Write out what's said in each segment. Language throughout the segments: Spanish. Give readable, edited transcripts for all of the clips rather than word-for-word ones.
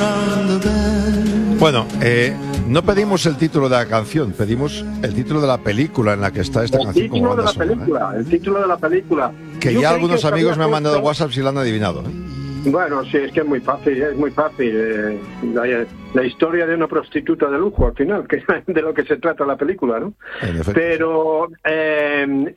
Bueno, no pedimos el título de la canción, pedimos el título de la película en la que está esta canción como banda sonora. El título de la película. Que ya algunos amigos me han mandado WhatsApp si lo han adivinado. Bueno, sí, es que es muy fácil, la historia de una prostituta de lujo, al final, que es de lo que se trata la película, ¿no? Pero en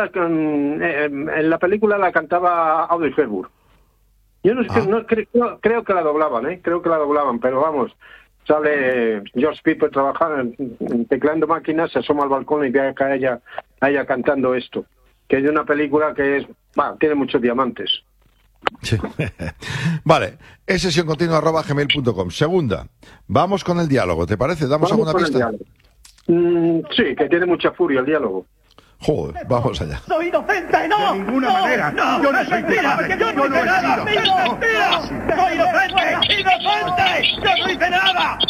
la película la cantaba Audrey Hepburn. Yo creo que la doblaban, pero vamos, sale George Piper trabajando, teclando máquinas, se asoma al balcón y ve a ella cantando esto, que es de una película que tiene muchos diamantes. Sí. Vale, es sesioncontinua@gmail.com. Segunda, vamos con el diálogo, ¿te parece? ¿Damos alguna pista? Sí, que tiene mucha furia el diálogo. Joder, vamos allá. ¡Soy inocente! ¡No! De ninguna manera. ¡No! Yo no soy culpable. ¡Yo no hice nada! ¡Mentira! ¡Soy inocente! ¡Inocente! ¡Yo no hice nada!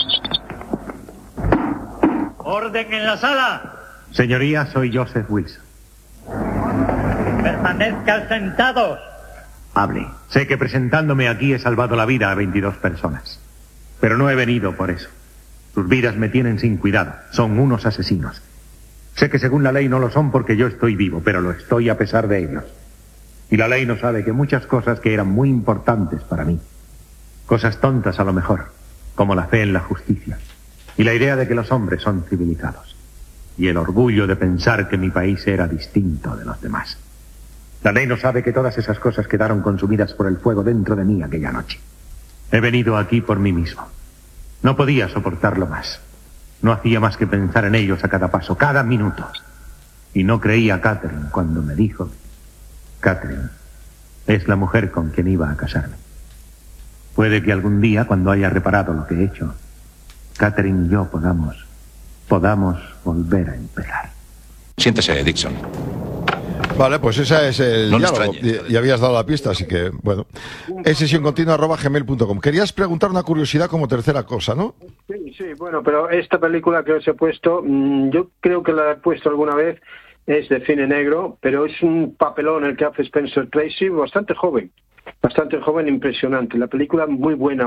¡Orden en la sala! Señoría, soy Joseph Wilson. ¡Permanezcan sentados! Hable. Sé que presentándome aquí he salvado la vida a 22 personas. Pero no he venido por eso. Sus vidas me tienen sin cuidado. Son unos asesinos. Sé que según la ley no lo son porque yo estoy vivo, pero lo estoy a pesar de ellos. Y la ley no sabe que muchas cosas que eran muy importantes para mí, cosas tontas a lo mejor, como la fe en la justicia, y la idea de que los hombres son civilizados, y el orgullo de pensar que mi país era distinto de los demás. La ley no sabe que todas esas cosas quedaron consumidas por el fuego dentro de mí aquella noche. He venido aquí por mí mismo. No podía soportarlo más. No hacía más que pensar en ellos a cada paso, cada minuto. Y no creía a Catherine cuando me dijo: Catherine es la mujer con quien iba a casarme. Puede que algún día, cuando haya reparado lo que he hecho, Catherine y yo podamos volver a empezar. Siéntese, Dixon. Vale, pues ese es el no diálogo. Y habías dado la pista, así que, bueno. Es sesioncontinua@gmail.com. Querías preguntar una curiosidad como tercera cosa, ¿no? Sí, bueno, pero esta película que os he puesto, yo creo que la he puesto alguna vez, es de cine negro, pero es un papelón el que hace Spencer Tracy, bastante joven, impresionante. La película muy buena.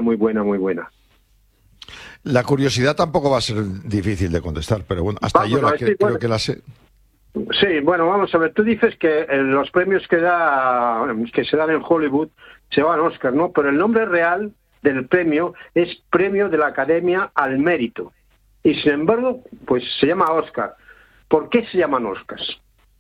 La curiosidad tampoco va a ser difícil de contestar, pero bueno, hasta yo creo que la sé. Sí, bueno, vamos a ver, tú dices que los premios que se dan en Hollywood se van a Oscar, ¿no? Pero el nombre real del premio es Premio de la Academia al Mérito. Y sin embargo, pues se llama Oscar. ¿Por qué se llaman Oscars?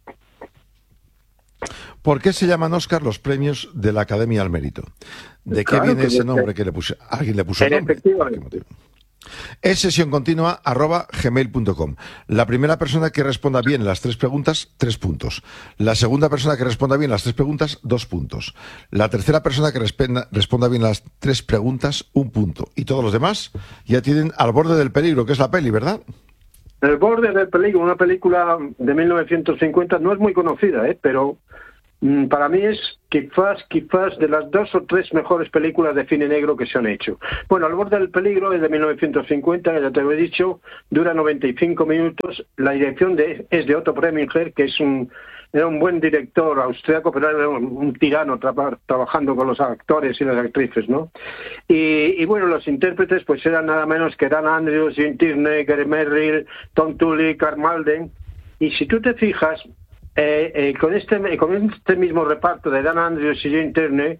¿Por qué se llaman Oscar los premios de la Academia al Mérito? ¿De qué viene ese nombre que le puso? ¿Alguien le puso el nombre? Efectivamente. Es sesioncontinua@gmail.com. La primera persona que responda bien las 3 preguntas, 3 puntos. La segunda persona que responda bien las 3 preguntas, 2 puntos. La tercera persona que responda bien las 3 preguntas, 1 punto. Y todos los demás ya tienen Al borde del peligro, que es la peli, ¿verdad? El borde del peligro, una película de 1950, no es muy conocida, pero para mí es quizás de las 2 o 3 mejores películas de cine negro que se han hecho. Bueno, Al borde del peligro es de 1950, ya te lo he dicho, dura 95 minutos. La dirección es de Otto Preminger, que era un buen director austriaco, pero era un tirano trabajando con los actores y las actrices, ¿no? Y bueno, los intérpretes pues eran nada menos que Dan Andrews, Jim Tierney, Gary Merrill, Tom Tully, Karl Malden. Y si tú te fijas, con este mismo reparto de Dan Andrews y Jim Tierney,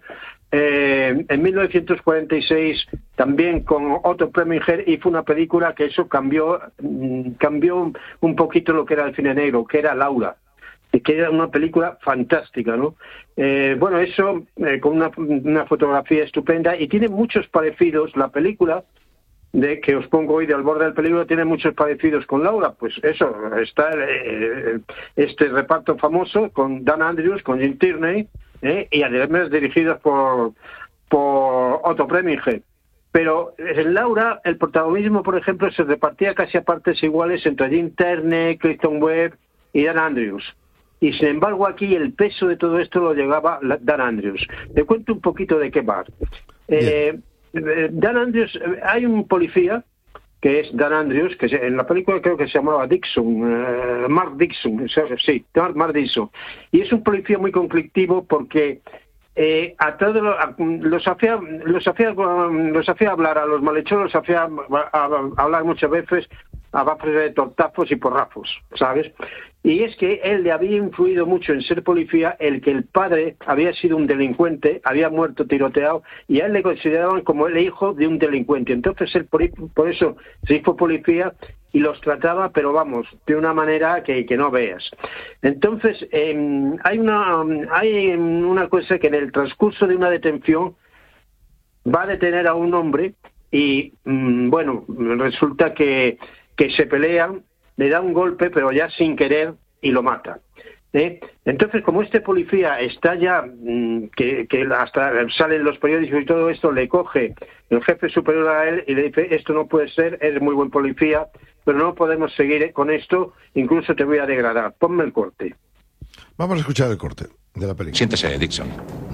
en 1946 también con Otto Preminger hizo una película que eso cambió un poquito lo que era el cine negro, que era Laura, que era una película fantástica, ¿no? Bueno, eso con una fotografía estupenda, y tiene muchos parecidos. La película que os pongo hoy de Al borde del peligro tiene muchos parecidos con Laura. Pues eso, está este reparto famoso con Dan Andrews, con Jim Tierney, y además dirigidos por Otto Preminger. Pero en Laura el protagonismo, por ejemplo, se repartía casi a partes iguales entre Jim Tierney, Kristen Wiig y Dan Andrews. Y sin embargo aquí el peso de todo esto lo llevaba Dan Andrews. Te cuento un poquito de qué va. Dan Andrews, hay un policía que es Dan Andrews, que en la película creo que se llamaba Mark Dixon, sí, Mark Dixon. Y es un policía muy conflictivo porque a todos los hacía hablar a los malhechores, los hacía hablar muchas veces a base de tortazos y porrazos, ¿sabes? Y es que él le había influido mucho en ser policía el que el padre había sido un delincuente, había muerto tiroteado, y a él le consideraban como el hijo de un delincuente. Entonces él por eso se hizo policía y los trataba, pero vamos, de una manera que no veas. Entonces, hay una cosa que en el transcurso de una detención va a detener a un hombre y, bueno, resulta que se pelean, le da un golpe, pero ya sin querer, y lo mata. Entonces, como este policía está ya, que hasta salen los periódicos y todo esto, le coge el jefe superior a él y le dice, esto no puede ser, eres muy buen policía, pero no podemos seguir con esto, incluso te voy a degradar. Ponme el corte. Vamos a escuchar el corte de la película. Siéntese, Dixon.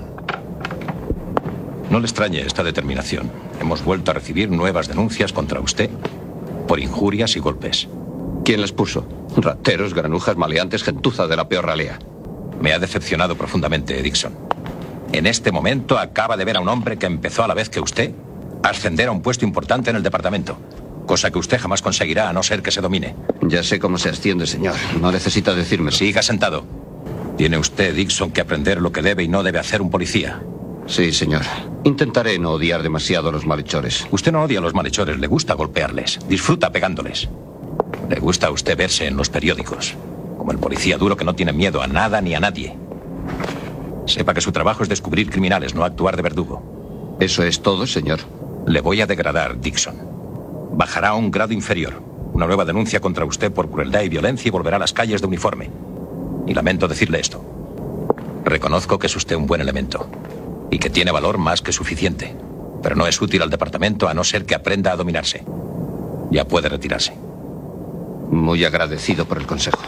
No le extrañe esta determinación. Hemos vuelto a recibir nuevas denuncias contra usted por injurias y golpes. ¿Quién les puso? Rateros, granujas, maleantes, gentuza de la peor ralea. Me ha decepcionado profundamente, Dixon. En este momento acaba de ver a un hombre que empezó a la vez que usted a ascender a un puesto importante en el departamento, cosa que usted jamás conseguirá a no ser que se domine. Ya sé cómo se asciende, señor. No necesita decirme. Siga sentado. Tiene usted, Dixon, que aprender lo que debe y no debe hacer un policía. Sí, señor. Intentaré no odiar demasiado a los malhechores. Usted no odia a los malhechores, le gusta golpearles, disfruta pegándoles. Le gusta a usted verse en los periódicos, como el policía duro que no tiene miedo a nada ni a nadie. Sepa que su trabajo es descubrir criminales, no actuar de verdugo. ¿Eso es todo, señor? Le voy a degradar, Dixon. Bajará a un grado inferior. Una nueva denuncia contra usted por crueldad y violencia y volverá a las calles de uniforme. Y lamento decirle esto. Reconozco que es usted un buen elemento y que tiene valor más que suficiente, pero no es útil al departamento a no ser que aprenda a dominarse. Ya puede retirarse. Muy agradecido por el consejo.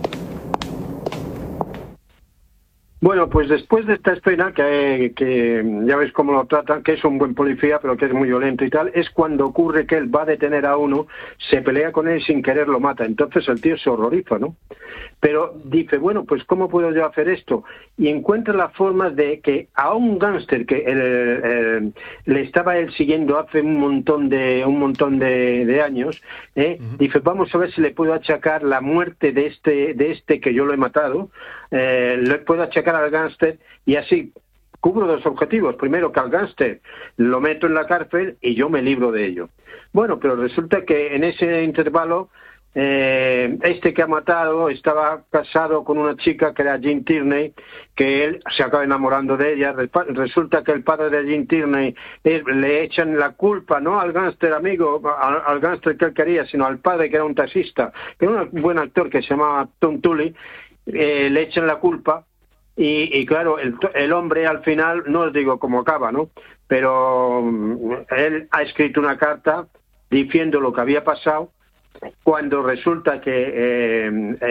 Bueno, pues después de esta escena, que ya veis cómo lo tratan, que es un buen policía, pero que es muy violento y tal, es cuando ocurre que él va a detener a uno, se pelea con él y sin querer lo mata. Entonces el tío se horroriza, ¿no? Pero dice, bueno, pues ¿cómo puedo yo hacer esto? Y encuentra la forma de que a un gángster que le estaba él siguiendo hace un montón de años, dice, vamos a ver si le puedo achacar la muerte de este que yo lo he matado, le puedo achacar al gángster y así cubro dos objetivos. Primero, que al gángster lo meto en la cárcel y yo me libro de ello. Bueno, pero resulta que en ese intervalo este que ha matado estaba casado con una chica que era Jean Tierney, que él se acaba enamorando de ella. Resulta que el padre de Jean Tierney le echan la culpa, no al gángster amigo, al gángster que él quería, sino al padre, que era un taxista, que era un buen actor que se llamaba Tom Tully. Le echan la culpa y claro, el hombre al final, no os digo cómo acaba, ¿no? Pero él ha escrito una carta diciendo lo que había pasado, cuando resulta que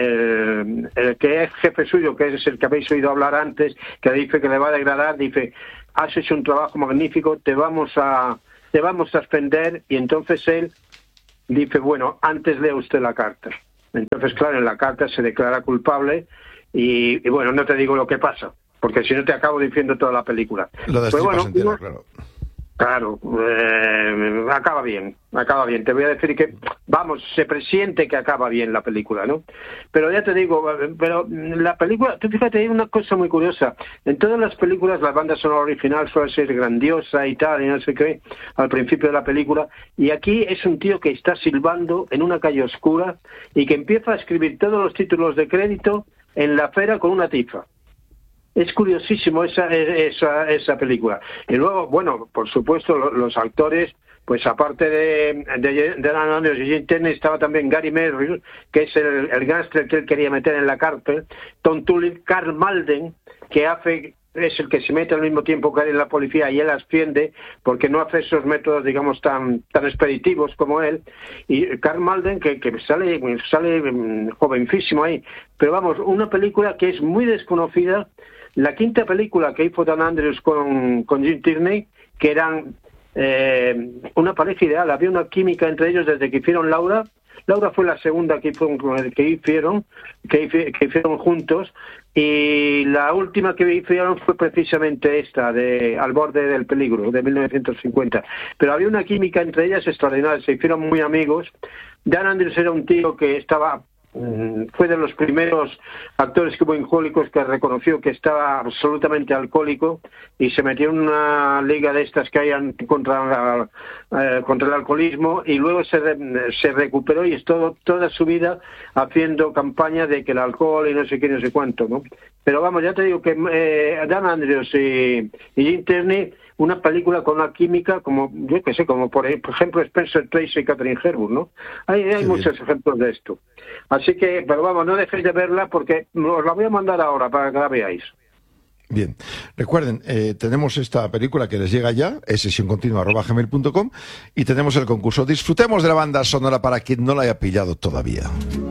el que es jefe suyo, que es el que habéis oído hablar antes, que dice que le va a degradar, dice, has hecho un trabajo magnífico, te vamos a suspender, y entonces él dice, bueno, antes lea usted la carta. Entonces, claro, en la carta se declara culpable y bueno, no te digo lo que pasa, porque si no te acabo diciendo toda la película. Lo destripas entero, claro. Claro, acaba bien. Te voy a decir que, vamos, se presiente que acaba bien la película, ¿no? Pero ya te digo, pero la película, tú fíjate, hay una cosa muy curiosa. En todas las películas la banda sonora original suele ser grandiosa y tal, y no sé qué, al principio de la película, y aquí es un tío que está silbando en una calle oscura y que empieza a escribir todos los títulos de crédito en la acera con una tiza. Es curiosísimo esa película. Y luego, bueno, por supuesto, los actores, pues aparte de Dan Andrews y Jean Tierney, estaba también Gary Merrill, que es el gángster que él quería meter en la cárcel, Tom Tully, Karl Malden, que es el que se mete al mismo tiempo que él en la policía y él asciende porque no hace esos métodos, digamos, tan expeditivos como él, y Karl Malden que sale jovencísimo ahí. Pero vamos, una película que es muy desconocida. La quinta película que hizo Dan Andrews con Jean Tierney, que eran una pareja ideal, había una química entre ellos desde que hicieron Laura, Laura fue la segunda que hicieron juntos, y la última que hicieron fue precisamente esta, de Al borde del peligro, de 1950. Pero había una química entre ellas extraordinaria, se hicieron muy amigos. Dan Andrews era un tío que fue de los primeros actores que hubo en Hollywood que reconoció que estaba absolutamente alcohólico y se metió en una liga de estas que hay contra el alcoholismo, y luego se recuperó y es toda su vida haciendo campaña de que el alcohol y no sé qué, no sé cuánto, ¿no? Pero vamos, ya te digo que Dan Andrews y Jim Tierney, una película con una química como, yo qué sé, como por ejemplo Spencer Tracy y Katharine Hepburn, ¿no? Hay muchos ejemplos de esto. Así que, pero vamos, no dejéis de verla porque os la voy a mandar ahora para que la veáis. Bien, recuerden, tenemos esta película que les llega ya, es sesioncontinua@gmail.com, y tenemos el concurso. Disfrutemos de la banda sonora para quien no la haya pillado todavía.